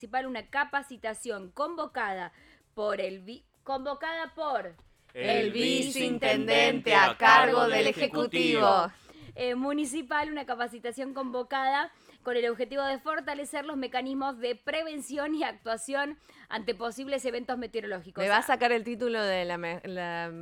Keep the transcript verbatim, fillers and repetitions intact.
municipal una capacitación convocada por el vi- convocada por el viceintendente a cargo del Ejecutivo. Eh, municipal, una capacitación convocada con el objetivo de fortalecer los mecanismos de prevención y actuación ante posibles eventos meteorológicos. Me va a sacar el título de la, me- la